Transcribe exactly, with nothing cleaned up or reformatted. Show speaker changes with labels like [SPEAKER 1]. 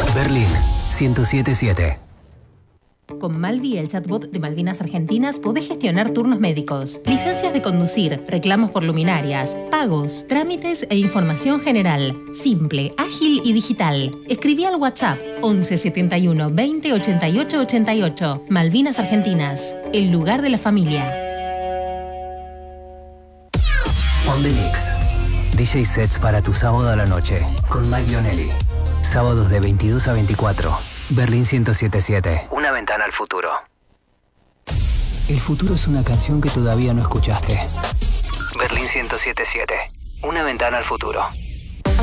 [SPEAKER 1] Berlín ciento siete punto siete.
[SPEAKER 2] Con Malvi, el chatbot de Malvinas Argentinas, podés gestionar turnos médicos, licencias de conducir, reclamos por luminarias, pagos, trámites e información general. Simple, ágil y digital. Escribí al WhatsApp once setenta y uno veinte ochenta y ocho ochenta y ocho. Malvinas Argentinas, el lugar de la familia.
[SPEAKER 1] On the Mix. D J sets para tu sábado a la noche con Mike Lionelli. Sábados de veintidós a veinticuatro. Berlín ciento siete punto siete. Una ventana al futuro. El futuro es una canción que todavía no escuchaste. Berlín ciento siete punto siete. Una ventana al futuro.